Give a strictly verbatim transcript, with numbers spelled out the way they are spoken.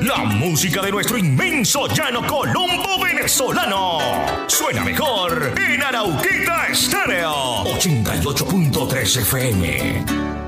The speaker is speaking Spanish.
La música de nuestro inmenso llano colombo venezolano. Suena mejor en Arauquita Estéreo ochenta y ocho punto tres F M.